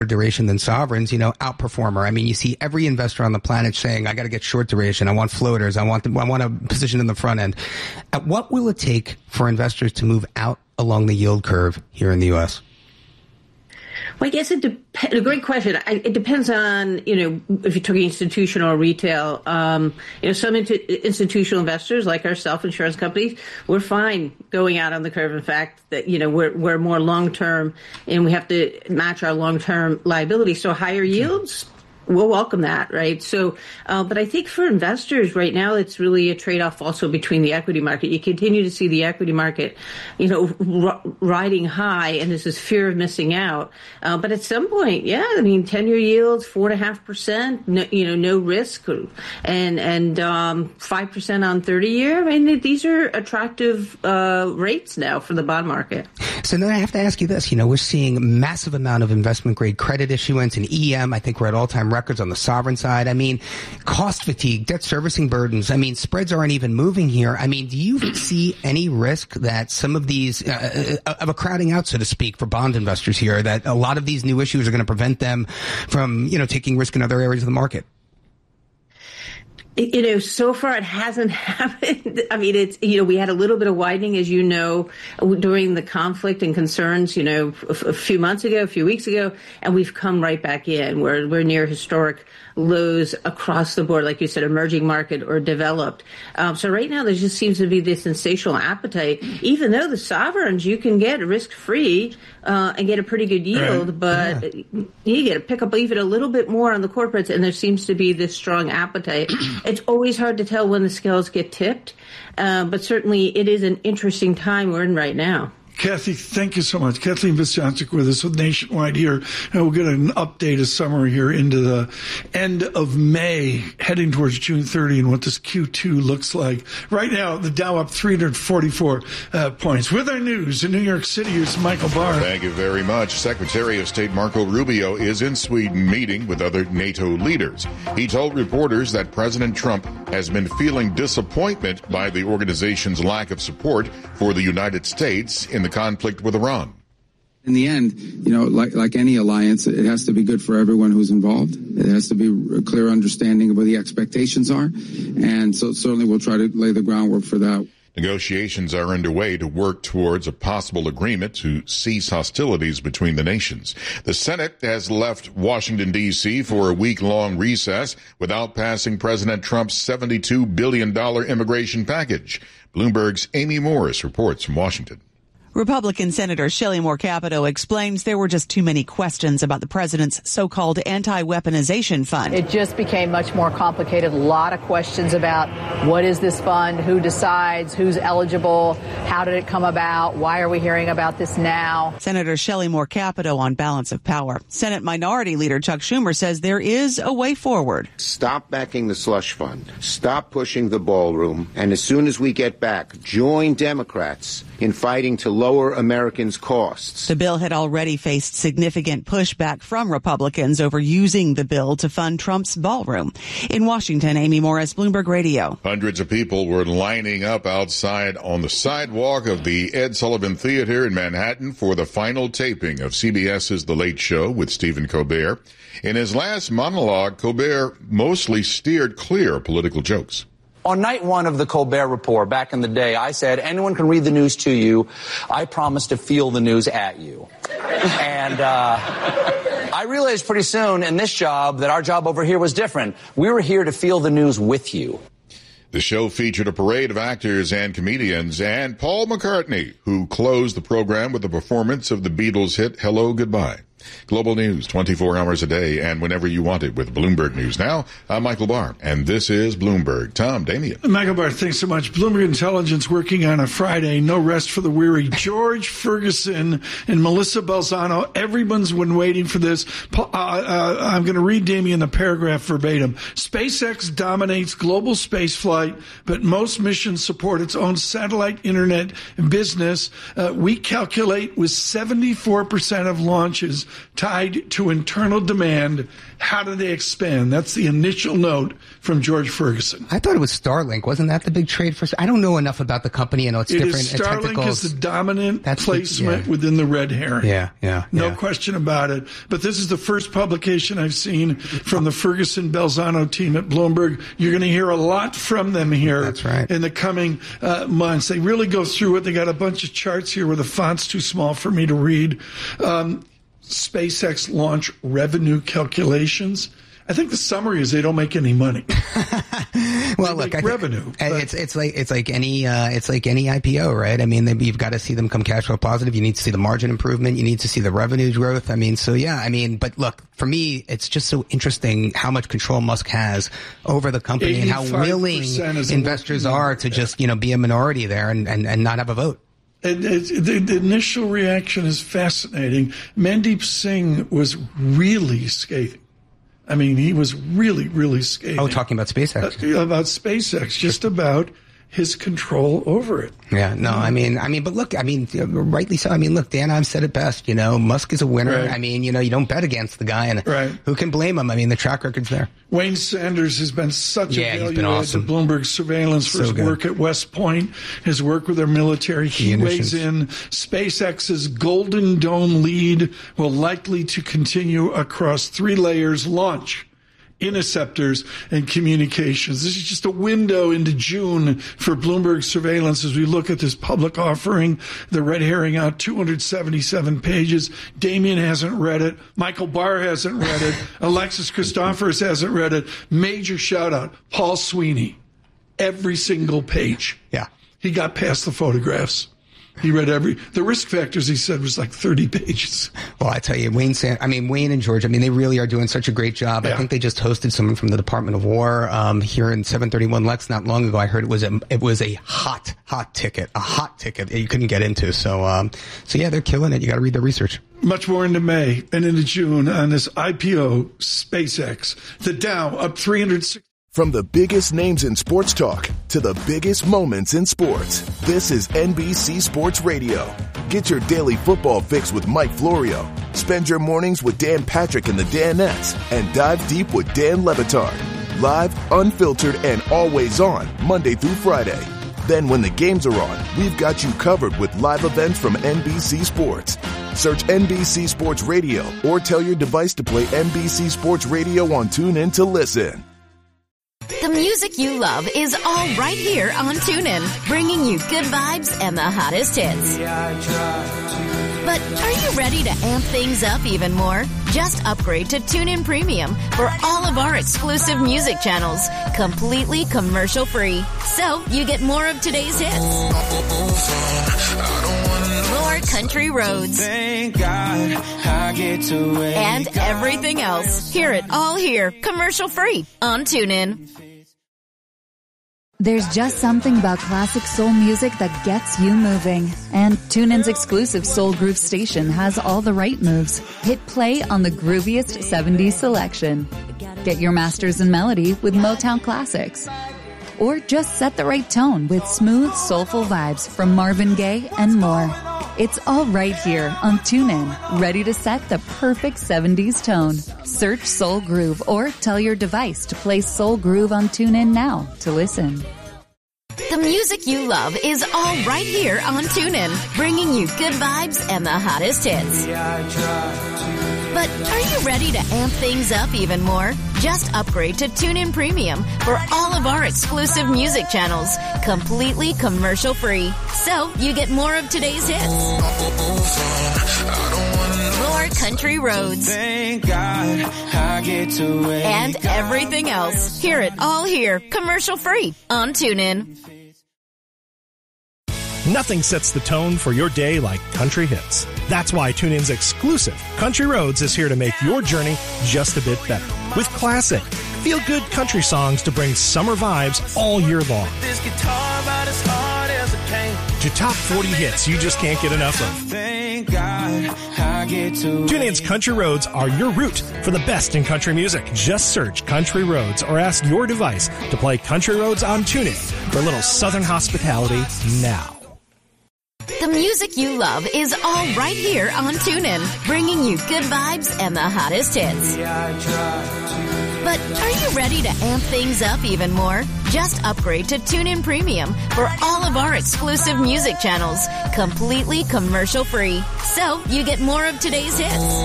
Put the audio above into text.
duration than sovereigns, outperformer. I mean, you see every investor on the planet saying, I got to get short duration. I want floaters. I want a position in the front end. What will it take for investors to move out along the yield curve here in the U.S.? Well, I guess a great question. It depends on, if you're talking institutional or retail. Some institutional investors like ourselves, insurance companies, we're fine going out on the curve. In fact, that, we're more long-term and we have to match our long-term liability. So higher yields, we'll welcome that, right? So, but I think for investors right now, it's really a trade-off also between the equity market. You continue to see the equity market, riding high, and there's this fear of missing out. But at some point, 10-year yields, 4.5%, no risk, and 5% on 30-year. I mean, these are attractive rates now for the bond market. So then I have to ask you this. We're seeing a massive amount of investment-grade credit issuance and EM. I think we're at all-time records on the sovereign side. I mean, cost fatigue, debt servicing burdens. I mean, spreads aren't even moving here. I mean, do you see any risk that some of these, of a crowding out, so to speak, for bond investors here, that a lot of these new issues are going to prevent them from, taking risk in other areas of the market? So far it hasn't happened. I mean, we had a little bit of widening, as you know, during the conflict and concerns, a few weeks ago, and we've come right back in. We're near historic lows across the board, like you said, emerging market or developed. So right now there just seems to be this sensational appetite, even though the sovereigns you can get risk-free and get a pretty good yield, but you get to pick up even a little bit more on the corporates, and there seems to be this strong appetite. It's always hard to tell when the scales get tipped, but certainly it is an interesting time we're in right now. Kathy, thank you so much. Kathleen Visciantic with us with Nationwide here. And we'll get an update, a summary here into the end of May, heading towards June 30 and what this Q2 looks like. Right now, the Dow up 344 points. With our news in New York City, here's Michael Barr. Thank you very much. Secretary of State Marco Rubio is in Sweden meeting with other NATO leaders. He told reporters that President Trump has been feeling disappointment by the organization's lack of support for the United States in the conflict with Iran. In the end, like any alliance, it has to be good for everyone who's involved. It has to be a clear understanding of what the expectations are. And so certainly we'll try to lay the groundwork for that. Negotiations are underway to work towards a possible agreement to cease hostilities between the nations. The Senate has left Washington, D.C. for a week-long recess without passing President Trump's $72 billion immigration package. Bloomberg's Amy Morris reports from Washington. Republican Senator Shelley Moore Capito explains there were just too many questions about the president's so-called anti-weaponization fund. It just became much more complicated. A lot of questions about what is this fund, who decides, who's eligible, how did it come about, why are we hearing about this now? Senator Shelley Moore Capito on balance of power. Senate Minority Leader Chuck Schumer says there is a way forward. Stop backing the slush fund. Stop pushing the ballroom. And as soon as we get back, join Democrats in fighting to lower Americans' costs. The bill had already faced significant pushback from Republicans over using the bill to fund Trump's ballroom. In Washington, Amy Morris, Bloomberg Radio. Hundreds of people were lining up outside on the sidewalk of the Ed Sullivan Theater in Manhattan for the final taping of CBS's The Late Show with Stephen Colbert. In his last monologue, Colbert mostly steered clear of political jokes. On night one of the Colbert Report, back in the day, I said, anyone can read the news to you. I promise to feel the news at you. And I realized pretty soon in this job that our job over here was different. We were here to feel the news with you. The show featured a parade of actors and comedians and Paul McCartney, who closed the program with a performance of the Beatles' hit Hello, Goodbye. Global news 24 hours a day and whenever you want it with Bloomberg News. Now, I'm Michael Barr, and this is Bloomberg. Tom Damian. Michael Barr, thanks so much. Bloomberg Intelligence working on a Friday. No rest for the weary. George Ferguson and Melissa Balzano. Everyone's been waiting for this. I'm going to read Damian the paragraph verbatim. SpaceX dominates global space flight, but most missions support its own satellite internet business. We calculate with 74% of launches tied to internal demand. How do they expand? That's the initial note from George Ferguson. I thought it was Starlink. Wasn't that the big trade for? I don't know enough about the company. I know it's different. Starlink is the dominant placement within the red herring. No question about it. But this is the first publication I've seen from the Ferguson-Belzano team at Bloomberg. You're going to hear a lot from them here in the coming months. They really go through it. They got a bunch of charts here where the font's too small for me to read. SpaceX launch revenue calculations. I think the summary is they don't make any money. Well, look, revenue. It's like any IPO, right? I mean, you've got to see them come cash flow positive. You need to see the margin improvement. You need to see the revenue growth. I mean, but look, for me, it's just so interesting how much control Musk has over the company and how willing investors are to just, be a minority there and not have a vote. And the initial reaction is fascinating. Mandeep Singh was really scathing. I mean, he was really, really scathing. Oh, talking about SpaceX. About SpaceX, just about his control over it. Yeah, no, I mean, but look, rightly so. I mean, look, Dan Ives said it best, Musk is a winner. Right. I mean, you don't bet against the guy, and who can blame him? I mean, the track record's there. Wayne Sanders has been such a value add awesome. to Bloomberg Surveillance for his work at West Point, his work with their military. He weighs in. SpaceX's Golden Dome lead will likely to continue across 3 layers: launch, interceptors, and communications. This is just a window into June for Bloomberg Surveillance as we look at this public offering. The red herring out 277 pages. Damien hasn't read it. Michael Barr hasn't read it. Alexis Christophorous hasn't read it. Major shout out, Paul Sweeney. Every single page. Yeah. He got past the photographs. He read the risk factors, he said, was like 30 pages. Well, I tell you, Wayne and George, they really are doing such a great job. Yeah. I think they just hosted someone from the Department of War here in 731 Lex not long ago. I heard it was a hot ticket that you couldn't get into. So yeah, they're killing it. You got to read their research. Much more into May and into June on this IPO SpaceX. The Dow up 360. From the biggest names in sports talk to the biggest moments in sports, this is NBC Sports Radio. Get your daily football fix with Mike Florio. Spend your mornings with Dan Patrick and the Danettes, and dive deep with Dan Le Batard. Live, unfiltered, and always on, Monday through Friday. Then when the games are on, we've got you covered with live events from NBC Sports. Search NBC Sports Radio or tell your device to play NBC Sports Radio on TuneIn to listen. The music you love is all right here on TuneIn, bringing you good vibes and the hottest hits. But are you ready to amp things up even more? Just upgrade to TuneIn Premium for all of our exclusive music channels, completely commercial-free. So you get more of today's hits. More country roads. Thank God I get to and everything else. Hear it all here, commercial-free on TuneIn. There's just something about classic soul music that gets you moving. And TuneIn's exclusive Soul Groove station has all the right moves. Hit play on the grooviest 70s selection. Get your masters in melody with Motown classics. Or just set the right tone with smooth, soulful vibes from Marvin Gaye and more. It's all right here on TuneIn, ready to set the perfect 70s tone. Search Soul Groove or tell your device to play Soul Groove on TuneIn now to listen. The music you love is all right here on TuneIn, bringing you good vibes and the hottest hits. But are you ready to amp things up even more? Just upgrade to TuneIn Premium for all of our exclusive music channels, completely commercial-free. So you get more of today's hits. More country roads. Thank God I get to and everything else. Hear it all here, commercial-free on TuneIn. Nothing sets the tone for your day like country hits. That's why TuneIn's exclusive Country Roads is here to make your journey just a bit better. With classic, feel-good country songs to bring summer vibes all year long. To top 40 hits you just can't get enough of. TuneIn's Country Roads are your route for the best in country music. Just search Country Roads or ask your device to play Country Roads on TuneIn for a little southern hospitality now. The music you love is all right here on TuneIn, bringing you good vibes and the hottest hits. But are you ready to amp things up even more? Just upgrade to TuneIn Premium for all of our exclusive music channels, completely commercial-free. So you get more of today's hits